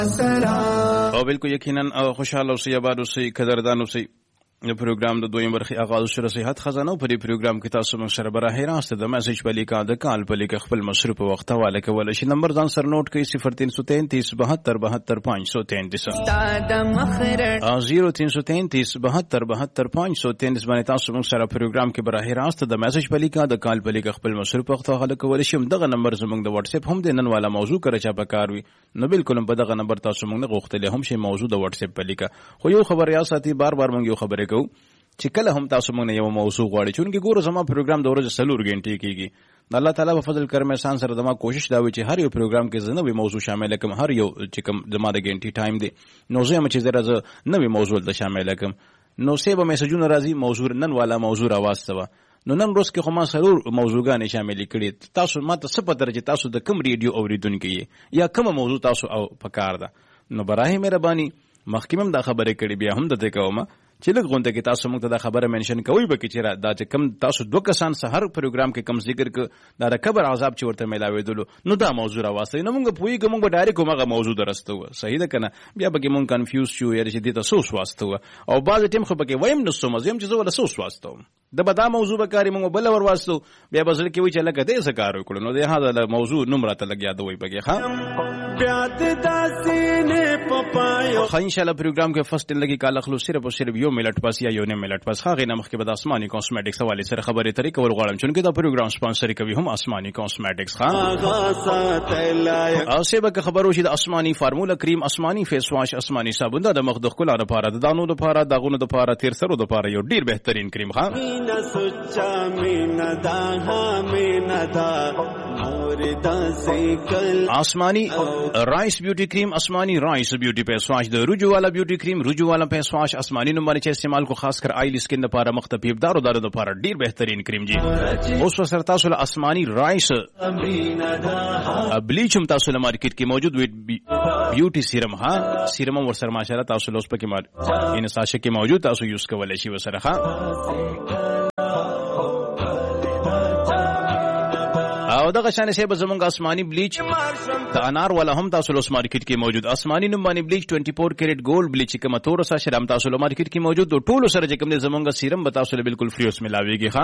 او بالکل یقینا خوشاله اوسئ آباد اوسئ قدردان اوسئ د پروګرام د دویم برخې آغاز شو صحت خزانه په دې پروګرام کې تاسو موږ سره براه راست د میسج په لیکا د کال په لیکا خپل مصرف وخت حواله کول شي نمبر ځان سره نوٹ کړئ 0333 72 72 533 باندې تاسو موږ سره پروګرام کې براه راست د میسج په لیکا د کال په لیکا خپل مصرف وخت حواله کول شي دغه نمبر زموږ د واتس اپ هم د نن والا موضوع کړه چا پکاروي نو بالکل په دغه نمبر تاسو موږ نه غوښتل هم شي موضوع د واتس اپ په لیکا خو یو خبر یا ساتي بار بار موږ یو خبره چې کله هم تاسو موږ نه یو موضوع غواړي چې ګوره زما پروګرام د ورځې 4 غنټې کیږي د الله تعالی په فضل کرم احسان سره زما کوشش دا وي چې هر یو پروګرام کې زه نوې موضوع شامل کړم هر یو چې کوم زما د غنټې ټایم دی نو زه هم چې زه نوې موضوع د شامل کړم نو سیبه میسجونه راځي موضوع نن والا موضوع راوستوه نو نن روز کې خو ما سرور موضوعګانې شامل کړي تاسو ماته څه پته چې تاسو د کوم ریډیو اوریدونکي یا کوم موضوع تاسو او پکار ده نو برای مهرباني مخکې هم دا خبره کړې بیا هم د کومه چې لږ غونډه کې تاسو موږ ته دا خبره منشن کوي به چې دا چې کم تاسو دوه کسان سحر پروګرام کې کم ذکر ک دا د قبر عذاب چې ورته ملاوېدلو نو دا موضوع راوستي نو موږ پوېږو موږ ډایرکټ کومه موضوع درسته و صحیح ده کنه بیا به موږ کنفیوز شو یا چې دې تاسو واسطه و او بعض ټیم خو پکې وایم نو سمزم چې زه ولا سوس واسطه د بدا موضوع به کاری موږ بل ور واسطو بیا بزل کې وی چې لکه دې څه کار وکړو نو دې هغه موضوع نمبر ته لګیا دوی بګي ها ان شاء الله پروګرام کې فرست لګي کال خلوص صرف او صرف یو منټ پس یا یو نه منټ پس هغه نه مخکې به د آسماني کاسمیټکس حواله سره خبرې ترې کول غواړم چې دا پروګرام سپانسر کوي هم آسماني کاسمیټکس ها او څه به خبرو شي د آسماني فارمولا کریم آسماني فیس واش آسماني صابون د مخ د ښکلا لپاره د دانو لپاره داغونو لپاره تیر سرو لپاره یو ډیر بهترین کریم ها آسمانی رائس بیوٹی کریم آسمانی رائس بیوٹی فیس واش د روجو والا بیوٹی کریم روجو والا فیس واش آسمانی نمبر چې استعمال کو خاص کر آئل سکن لپاره مختلف دارو لپاره ډیر بهترین کریم جی اوس سره تاسو له آسمانی رائس بلیچ هم تاسو له مارکیټ کې موجود بیوٹی سیرم ها سیرم ور سره ماشاءالله تاسو له اوس پکې ان ساشه کې موجود تاسو یوز کولای شئ وسره ها او دغه شان شی به زمونږ آسمانی بلیچ د انار والا هم تاسو له مارکیټ کې موجود آسمانی نوم باندې بلیچ 24 کیرټ ګولډ بلیچ کوم تور سره شرم تاسو له مارکیټ کې موجود د ټولو سره چې کوم زمونږ سیرم به تاسو له بالکل فری اوس ملاويږي ها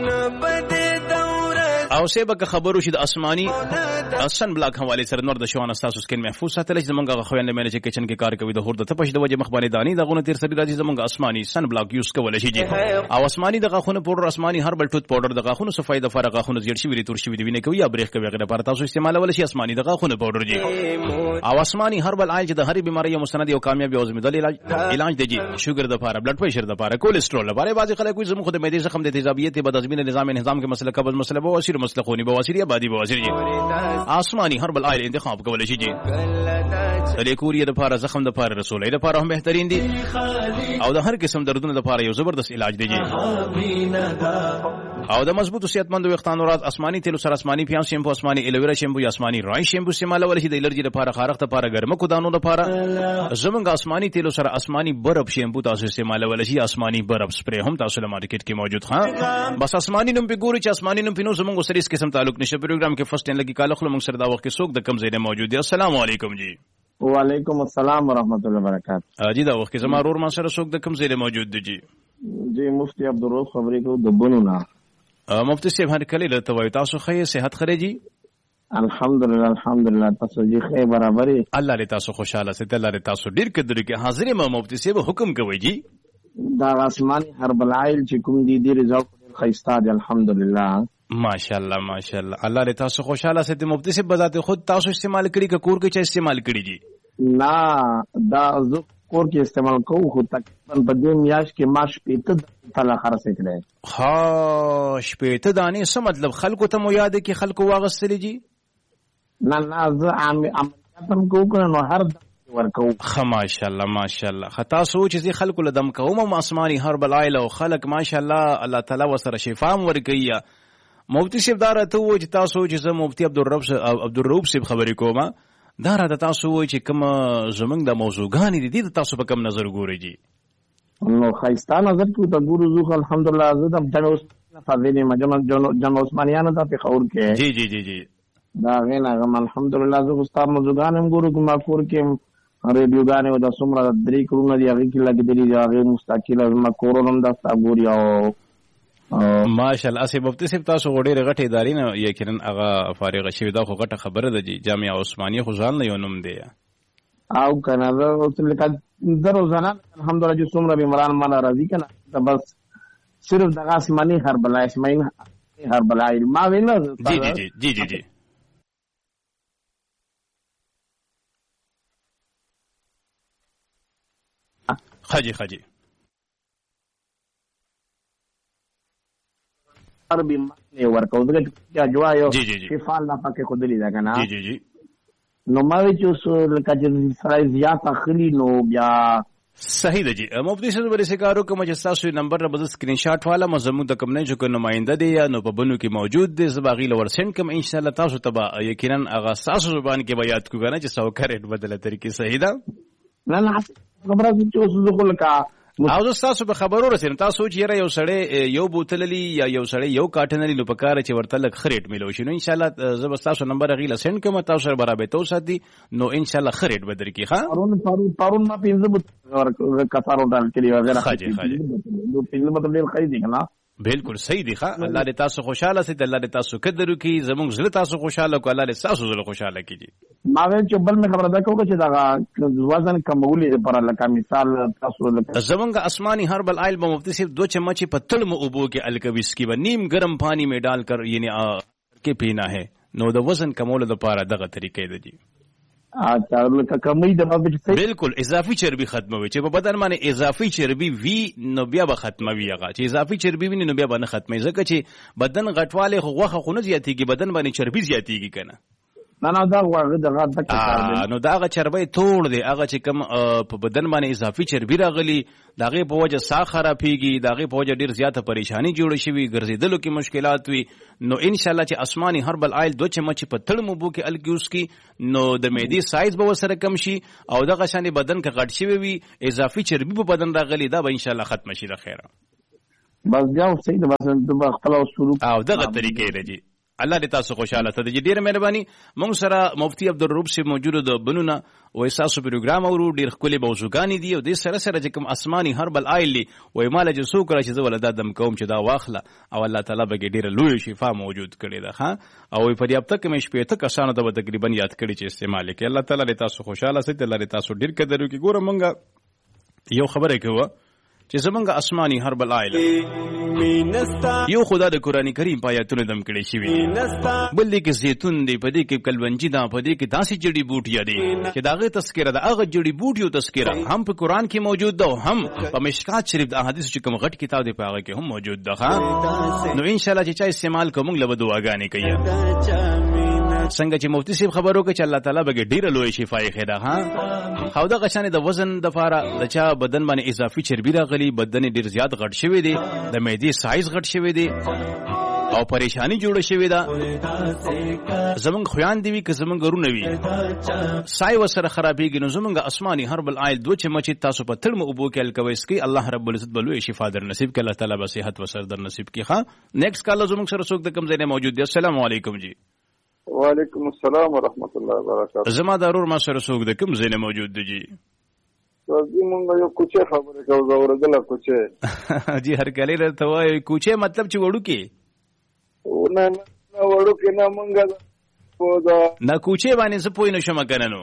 او څه به خبرو شي د آسمانی سن بلاک حواله سره نور د شوان تاسو سکین محفوظ ساتل چې زمونږ خويندې مې چې کچن کې کار کوي د هور د تپش د وجه مخباني دانی دغه تیر سره راځي زمونږ آسمانی سن بلاک یوز کول شي جی او آسمانی دغه خونه پاوډر آسمانی هربل ټوت پاوډر دغه خونه صفای د فرغه خونه زیړ شي ویری تور شي ویني کوي یا بریخ کوي غره پر تاسو استعمال ول شي آسمانی دغه خونه پاوډر جی او آسمانی هربل آیل چې د هرې بیماری یو مستند او کامیاب او زمیدل علاج دی جی شوګر د لپاره بلډ پريشر د لپاره کولیسټرول لپاره بعضی خلک کوئی زموږ د معدې زخم د تیزابیت بد هضمي نظام کې مسله قبض مسله بواسیر مسله خونی بواسیر یا بادي بواسیر جی آسمانی هربل آیل انتخاب کول شي جی لیکوري د لپاره زخم د لپاره رسولې د لپاره هم بهترین دي او د هر قسم دردونو لپاره یو زبردست علاج دی جی او د مضبوط او صحتمند وختانو راز آسمانی تیلو سره آسمانی پیاز شیمپو آسمانی الویرا شیمپو یا آسمانی رای شیمپو استعمال ول شي د الرجی لپاره خارښت لپاره ګرمه کو دانو لپاره زمونږ آسمانی تیلو سره آسمانی برف شیمپو تاسو استعمال ول شي آسمانی برف سپری هم تاسو له مارکیټ کې موجود ها بس آسمانی نوم په ګوري چې آسمانی نوم په نو زمونږ سره اس قسم تعلق نشه پروګرام کې فرست لګي کال خپل موږ سره دا وخت کې څوک د کم زیاده موجود دي السلام علیکم جی وعلیکم السلام ورحمۃ اللہ وبرکاتہ جی دا وخت کې زما رور ما سره څوک د کم زیاده موجود دي جی مفتی عبدالرؤف خبرې کو د بنونا مفتی صاحب هر کله له توای تاسو خې صحت خره جی الحمدلله تاسو جی خې برابرې الله دې تاسو خوشاله سي الله دې تاسو ډیر قدر کې حاضر ما مفتی صاحب حکم کوي جی دا آسمانی هربل عائل چې کوم دي د رزق خیستا دي الحمدلله ماشاءالله ماشاءالله الله دې تاسو خوشاله سي مفتی صاحب بذات خود تاسو استعمال کړی که کور کې چې استعمال کړی جی نا دا زو کور کې استعمال کوو خو تقریبا په دې میاش کې ماش پیته تل خرڅ کړي ها شپېته دانې څه مطلب خلکو ته مو یاد کې خلکو واغستلی جی نه زه عملیات هم کوو نو هر ورکو ماشاءالله ماشاءالله خطا سوچ چې خلکو له دم کوم آسمانی هربل عائل او خلک ماشاءالله الله تعالی وسره شفا ورکړي مفتی صاحب دار ته و چې تاسو چې زه مفتی عبدالرؤف صاحب خبرې کوم دا را تاسو وایي چې کوم زمونږ د موضوعګانې دي د تاسو په کوم نظر ګورئ جی نو خیستا نظر کو ته ګورو زو الحمدلله زه د جنوس فاضل مجمع جنو عثمانیانو ته په خور کې جی جی جی جی دا غینا غم الحمدلله زه استاد موضوعګان هم ګورو کوم کور کې ریډیوګانې او د څومره درې کورونه دي هغې کې لګېدلي دي هغې مستقله زما کورونه هم داستا ګوري او ماشاءالله. اسې مفتي صاحب تاسو خو ډېرې غټې ادارې نه یقینا هغه فارغه شوې دا خو غټه خبره ده جي جامعه عثمانیه خو ځان نه یو نوم دی او که نه زه روزانه الحمدلله چې څومره بیماران ماله راځي که نه ته بس صرف دغه اسماني هربلا ما ویل جی خجي هر بیمار نه ورکو دغه جوا یو شفا الله پاک خو دلی دا کنه جی نو ما وی چې لکه چې سړی زیات اخلي نو بیا صحیح ده جی. مفتی صاحب ورې سکارو کوم چې تاسو نمبر را بده سکرین شاټ والا مزمو د کوم نه جو کو نمائنده دی یا نو په بنو کې موجود دی زباغي لور سند کوم ان شاء الله تاسو تبا یقینا هغه تاسو زبان کې بیات کو کنه چې سو کریټ بدله طریقې صحیح ده نه خبره چې اوس زه لکه او تاسو به خبرو رسېم تاسو چې یو سړی یو بوتل لري یا یو سړی یو کارټن لري نو په کار چې ورته لک خریټ ملو شي نو ان شاء الله زه به تاسو نمبر غیله سند کوم تاسو سره برابر تو ساتي نو ان شاء الله خریټ به درکې ښا پرون ما 15 کثارو ډال کړی وغیرہ خاجي نو 15 مطلب ډیر خرید کنا بالکل صحیح دی ښا الله دې تاسو خوشاله سي الله دې تاسو قدر وکي زموږ زړه تاسو خوشاله کو الله دې تاسو زړه خوشاله کړي ما ویل چې بل مې خبره ده کوم چې دا وزن کمولې پر لکه مثال تاسو زمونږ آسمانی هربل آئل به مفتی صاحب 2 چمچ پتل में उबो के अलकबिस की नीम गर्म पानी में डालकर यानी के पीना है नो द वजन कमोल द पारा दغه طریقې ده جی اچھا لکه کمی د بالکل اضافي چربي ختموي چې په بدن باندې اضافي چربي وی نو بیا به ختموي هغه چې اضافي چربي ویني نو بیا به نه ختمي ځکه چې بدن غټواله غوخه خونه زیاتېږي بدن باندې چربي زیاتېږي کنه نه دا واغه دغه نو دا هغه چربي توړ دی هغه چې کم په بدن باندې اضافي چربي راغلي داغه په وجه ساه خرابېږي داغه په وجه ډیر زیاته پریشانی جوړ شي ګرځیدلو کې مشکلات وي نو ان شاء الله چې آسمانی هربل آئل 2 چمچ په تړ مبو کې الګیوس کی نو د معدې سایز به وسره کم شي او دغه شانې بدن کې غټ شي وي اضافي چربي په بدن راغلي دا به ان شاء الله ختم شي د خیره بس بیا صحیح ده بس د خپل شروع او دغه طریقې لري الله دې تاسو خوشاله ته دې ډیره مهرباني مونږ سره مفتی عبدالرؤف سے موجود د بنونه او احساسو پروګرام اورو ډیر خپل موضوعګانی دي او د سره چې کوم آسمانی هربل آئل لی وای مال چې سو کړی چې زول دم کوم چې دا واخله او الله تعالی به ډیره لوی شفا موجود کړي ده ها او په دې هفته کې مې شپې ته کسانو ته تقریبا یاد کړی چې استعمال کړي الله تعالی دې تاسو خوشاله سي الله دې تاسو ډیر قدر وکړي ګوره مونږ یو خبره کوي چې زمونږ آسمانی هربل آئل یو خدا د قرآن کریم پایتونه دم کړي شي بل کې زیتون دی پدې کې کلونجی دا پدې کې داسې جړی بوټیا دي چې داغه تذکرہ د هغه جړی بوټیو تذکرہ هم په قرآن کې موجود ده هم په مشکات شریف د احادیث چې کوم غټ کتاب دی په هغه کې هم موجود ده نو ان شاء الله چې چا استعمال کوم له دعاګانې کوي څنګه چې مفتی صاحب خبرو کې چې الله تعالی به ډیره لوی شفای خیره ها خو دا غشانې د وزن د فاره د چا بدن باندې اضافي چربي راغلي بدن ډیر زیات غټ شوی دی د معدې سایز غټ شوی دی او پریشانی جوړه شوی دا زمونږ خویان دی که زمونږ ورونه وي سای وسره خرابېږي نو زمونږ آسمانی هربل آئل 2 چمچ تاسو په تړ مو ابو کې الکويس کی الله رب العزت بلوي شفا در نصیب کړي الله تعالی به صحت وسر در نصیب کړي ها نیکسٹ کال زمونږ سره څوک د کم ځای موجود دی السلام علیکم جی وعلیکم السلام ورحمت الله وبرکاته زما ضرور ما سره څوک د کم ځای موجود دی جی مونږ یو کوچه خبره کوو زوردله کوچه جی هر کله راته وای کوچه مطلب چې وړو کې نه وړو کې نه مونږ دا نه کوچه باندې څه پوي نشم کننو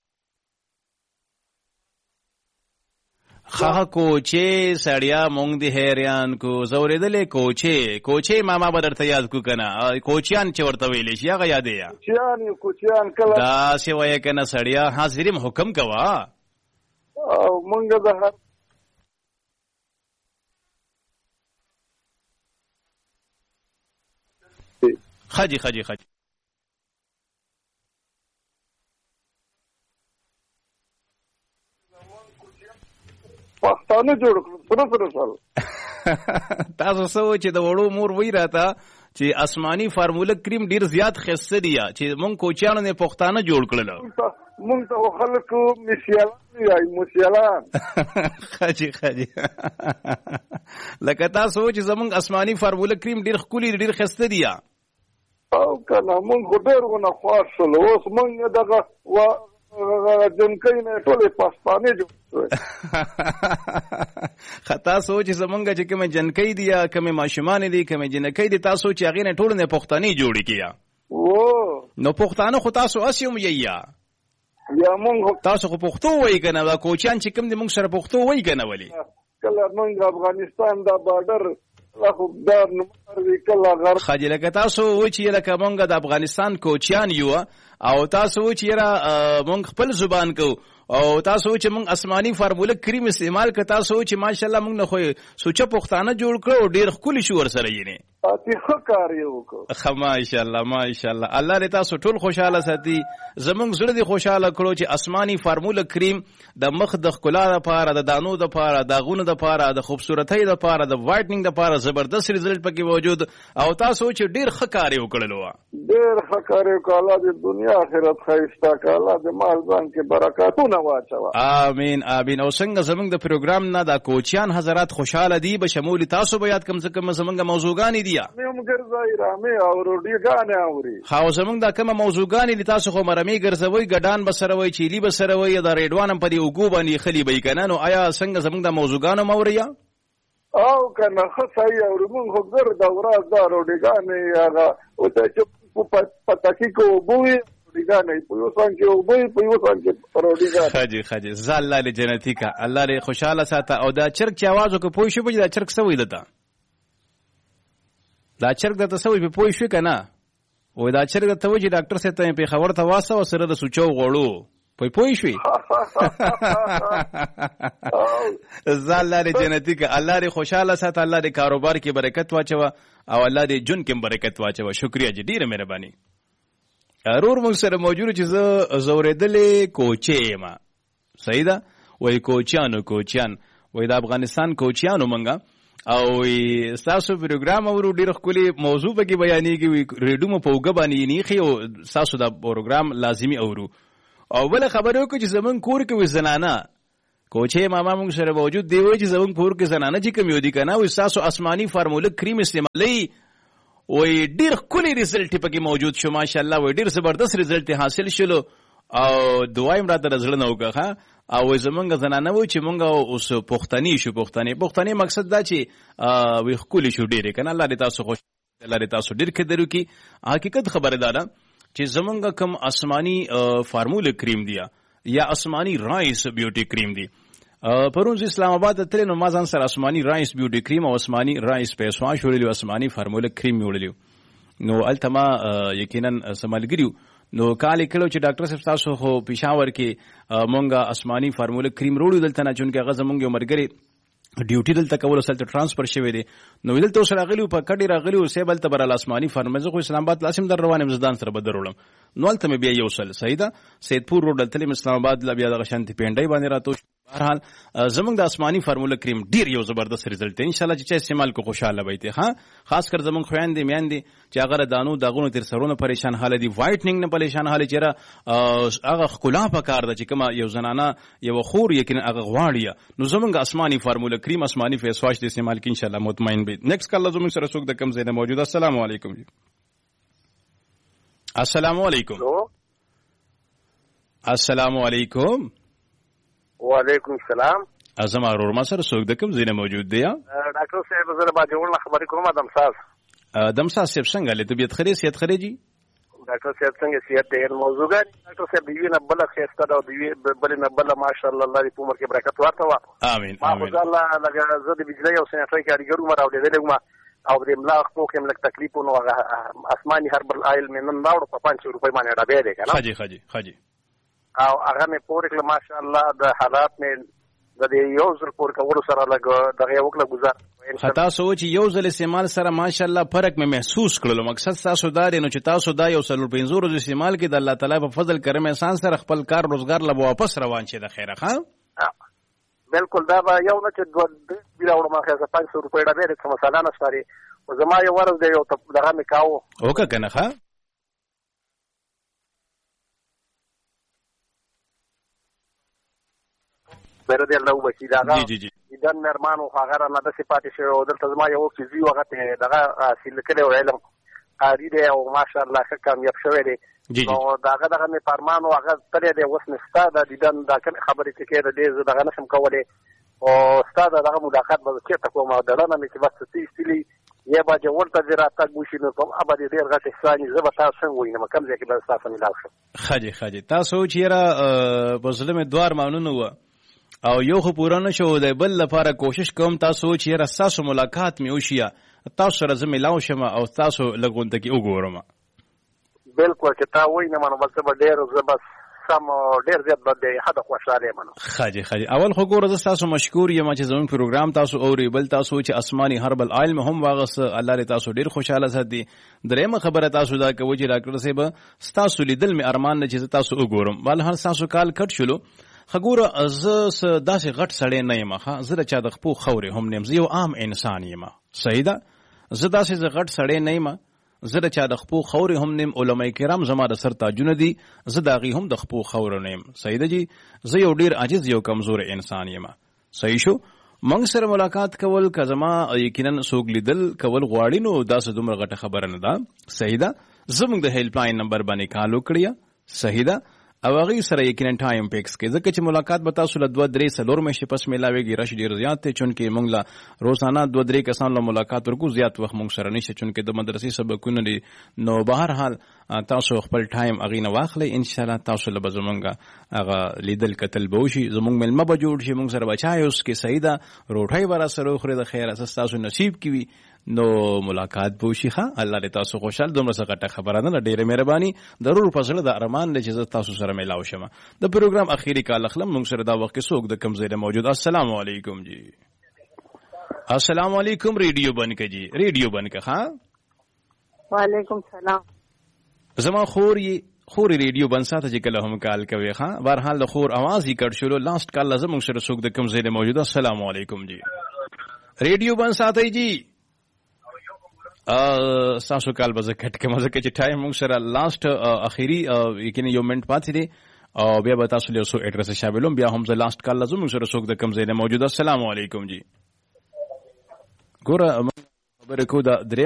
خا کوچه سړیا مونږ دی هریان کو زوردلې کوچه ماما بدرته یاد کو کنه کوچیان چې ورته ویلې شي هغه یادې یا کوچیان کله دا سی وای کنه سړیا حاضریم حکم کوا او مونږ د خاجي پښتانه جوړ کړو سره سره تاسو سوچ د وړو مور وی راته چې آسمانی فارموله کریم ډیر زیات خسته دی چې مونږ کوچیانو نه پښتانه جوړ کړل مونږ ته خلکو مسیالان خاجي لکه تاسو چې زمونږ آسمانی فارموله کریم ډیر خولي ډیر خسته دی او کنه مونږ ډیر غونه خاص شول اوس مونږ دغه جنکۍ نه ټولې پښتانه جوړ خطا سوچ زمونږ چې کومه جنکۍ دي یا کومه ماشومان دي کومه جنکۍ دي تاسو چې هغه نه ټول نه پښتانه جوړی کیا نو پښتانه خو تاسو اسیم یا مونږ تاسو خو پښتو وای کنه دا کوچان چې کوم دي مونږ سره پښتو وای کنه ولی کله مونږ افغانستان دا بارډر لا خو دا نمبر وی کله غر خاجله که تاسو و چې لکه مونږ د افغانستان کوچیان یو او تاسو و چې را مونږ خپل زبان کو او تاسو چې مونږ آسماني فارموله کریم استعمال ک تاسو چې ماشاءالله مونږ نه خو سوچ پښتانه جوړ کړو ډیر خولي شو ور سره یې نه اتیخه کار یو کو ماشاءالله ماشاءالله الله دې تاسو ټول خوشاله ساتي زمونږ زړه دې خوشاله کړو چې آسماني فارموله کریم د مخ د ښکلا لپاره د دانو لپاره د غونو لپاره د خوبصورتۍ لپاره د وایټنینګ لپاره زبردست رزلټ پکې موجود او تاسو چې ډیر ښه کار یو کړلو ډیر ښه کار یو کاله د دنیا آخرت خیستا کاله د مال ځان کې برکاتونه واچو امين امين او څنګه زمونږ د پروګرام نه د کوچیان حضرات خوشاله دي به شمول تاسو به یاد کم څه کم زمونږ موضوعګانی دي مې ګرځای رامي او روډیګانې اوري خو زمونږ د کومه موضوعګانی دي تاسو خو مرمي ګرځوي ګډان بسروي چيلي بسروي د ریډوان په دی وګو باندې خلی به کنه نو آیا څنګه زمونږ د موضوعګانو موریا او کنه خصای او موږ خو ګرځا ورځ دا روډیګانې هغه او ته چې په پټاکی کو بوې روډیګانې په یو څنګه او بوې په یو څنګه روډیګانې خاجي خاجي زال له جنتی کا الله دې خوشاله ساته او دا چرګ چې आवाज وکړي پوي شو به دا چرګ سوي دتا دا چرګ د تسوي په پوي شو کنه و دا چرګ ته وځي ډاکټر سره ته په خبر ته واسه او سره د سوچو غوړو پوي شوي زال لري جنتیک الله دې خوشاله سات الله دې کاروبار کې برکت واچو او الله دې جون کې برکت واچو شکریا جی ډیره مهرباني ضرور موږ سره موجود چې زوریدلې کوچې ما صحیح ده وای کوچیان وای د افغانستان کوچیانو منګه او تاسو پروګرام اورو ډیر خولي موضوع به کې بیانېږي ریډیو مو په وګ باندې نه خي او تاسو دا پروګرام لازمی اورو او بل خبرو کې چې زمون کور کې وزنانه کوچې ماما موږ سره موجود دی وای چې زمون کور کې زنانه چې کوم یو دي کنه او تاسو آسماني فارموله کریم استعمالي وای ډیر خولي رزلټ پکې موجود شو ماشاءالله وای ډیر زبردست رزلټ حاصل شلو او دوایم را در زړه نه وکړه او زمونږ زنانه و چې مونږ اوس پښتني مقصد دا چې وی خولي شو ډیر کنه الله دې تاسو خوش الله دې تاسو ډیر کډرو کی حقیقت خبره ده چې زمونږ کم آسماني فارموله کریم دی یا آسماني رایس بیوټي کریم دی پرونز اسلام آباد ته نو ما ځان سره آسماني رایس بیوټي کریم او آسماني رایس پیسوا شوړلو آسماني فارموله کریم وړلو نو التما یقینا سمالګریو نو کال کلو چې ډاکټر صاحب تاسو خو پېښور کې مونږه آسماني فارموله کریم روړو دلته نه چون کې هغه زمونږ عمرګری ډیوټي دلته کول سره ترانسفر شوی دی نو دلته سره غلیو په کډی راغلیو سیبل ته بر آسماني فارمزه خو اسلام آباد لاسم در روانم زدان سره بدرولم نو الته بیا یو سل صحیح ده سیدپور روډ دلته اسلام آباد لا بیا د شانتی پینډای باندې راتو بهرحال زمونږ د آسماني فارموله کریم ډیر یو زبردست رزلټ دی ان شاء الله چې استعمال کو خوشاله وي ته ها خاص کر زمونږ خويندې میاندې چې هغه دانو دغونو تر سرونه پریشان حال دي وایټنینګ نه پریشان حال چیرې هغه خلا پکار ده چې کما یو زنانه یو خور یقینا هغه غواړي نو زمونږ آسماني فارموله کریم آسماني فیس واش د استعمال کې ان شاء الله مطمئن به نیکست کال زمونږ سره څوک د کم زیاده موجود السلام علیکم جی السلام علیکم السلام علیکم وعلیکم السلام اعظم ارور ما سره څوک د کوم ځای نه موجود دی ډاکټر صاحب زه با جوړ خبرې کوم ادم صاحب څنګه له طبيعت خري صحت خري جی ډاکټر صاحب څنګه صحت دی موضوعګر ډاکټر صاحب دی نه بل خسته دا دی بل نه بل ماشاءالله الله دې په عمر کې برکت ورته امين امين الله لکه زه د بجلی او سنټری کې اړیګرو مر او دې له او د املا خو کوم لک تکلیفونه آسماني هربل آیل منن راوړ په 500 روپۍ باندې ډبې دی کنه خاجي او هغه مې پورې کله ماشاءالله د حالات مې د یو ځل پور کولو سره لګ دغه وکړه گزار خطا سوچ یو ځل استعمال سره ماشاءالله فرق مې محسوس کړلو مقصد تاسو دا دی نو چې تاسو دا یو سل 500 ورځې استعمال کې د الله تعالی په فضل کرم احسان سره خپل کار روزګار له واپس روان شي د خیره ښه بالکل دا یو نه چې دوه بیراوړم خو 500 روپۍ ډبې ته مثلا نه ستاري او زما یو ورځ دی یو دغه مې کاوه اوکه کنه ښه بیر دی الله وبشي دا جی دن نرمانو هغه را نه د صفات شو دلته زما یو چې زی وخت دغه حاصل کړي او علم قاری دی او ماشاءالله ښه کامیاب شوی دی. نو دغه مې فرمان و هغه تللی دی، اوس مې ستا د دیدن دا کومې خبرې چې کېده دی زه دغه نشم کولی، او ستا د دغه ملاقات به زه چېرته کوم او دړنه مې چې بس څه ایستلي یا به جوړ ته دې راتګ وشي نو کوم به دې ډېر غټ احسان وي، زه به تاسو څنګه ووینم کوم ځای کې به ستاسو ملاو شم. ښه تاسو چې یاره په زړه مې دوه ارمانونه وه او یو خو پوره نه شو دی، بل لپاره کوشش کوم تاسو چې یاره ستاسو ملاقات مې وشي تاسو سره زه ملاو شم او تاسو لږ غونته کې وګورم. بالکل چې تا وایي نه منو بس زه به ډېر زه بس سم ډېر زیات به د حده خوشحاله یم. ښه اول خو ګوره زه تاسو مشکور یم چې زموږ پروګرام تاسو اورئ، بل تاسو چې اسماني هربل آیل مې هم واغسته، الله دې تاسو ډېر خوشحاله ساتي. درېیمه خبره تاسو دا کوئ چې ډاکټر صاحب ستاسو لیدل مې ارمان نه چې زه تاسو وګورم، بهرحال ستاسو کال کټ شلو. ښه ګوره زه داسې غټ سړی نه یم، زه د چا د خپو خورې هم نه یم، زه یو عام انسان یم. صحیح ده، زه داسې غټ سړی نه یم، زه د چا د خپو خورې هم نیم، علماء کرام زما د سر تاجونه دي، زه د هغې هم د خپو خورې نه یم. صحیح ده جی، زه یو ډېر عاجز یو کمزور انسان یم. صحیح شو، موږ سره ملاقات کول که زما یقینا څوک لیدل کول غواړي نو داسې دومره غټه خبره نه ده. صحیح ده، زموږ د هیلپ لاین نمبر باندې کال وکړئ. صحیح ده، او هغې سره یقینا ټایم فکس کړئ، ځکه چې ملاقات به تاسو له 2-3 میاشتې پس میلاویږي. رش ډېر زیات دی چونکې موږ له روزانه 2-3 کسان له ملاقات ورکو، زیات وخت موږ سره نشته چونکې د مدرسې سبقونه دي. نو بهرحال تاسو خپل ټایم هغې نه واخلئ، انشاءالله تاسو له به زمونږ هغه لیدل کتل به وشي، زمونږ میلمه به جوړ شي، موږ سره به چای وڅښي. صحیح ده، روټۍ به راسره وخورئ د خیره، څه ستاسو نصیب کې وي نو ملاقات به وشي. ښه، الله دې تاسو خوشحال. دومره څه غټه خبره نه ده، ډېره مهرباني. ضرور په زړه د ارمان دی چې زه تاسو سره میلاو شم. د پروګرام اخیری کال اخلم، موږ سره دا وخت کې څوک د کوم ځای موجود. السلام علیکم جی. السلام علیکم. ریډیو بند کړه جی، ریډیو بند کړه. ها وعلیکم سلام. زما خوري ریډیو بند ساته چې کله هم کال کوي. ها بهرحال د خور आवाज یې کټ شولو. لاست کال لازم موږ سره څوک د کوم ځای موجود. السلام علیکم جی. ریډیو بند ساتئ جی. ستاسو کال به زه کټ کړم ځکه چې ټایم موږ سره لاست اخیری یقیني یو منټ پاتې دی او بیا به تاسو له څو اډرس شاملوم. بیا هم زه لاست کال لازم موږ سره څوک د کوم ځای موجود. السلام علیکم جی. ګوره خبرې کو دا درې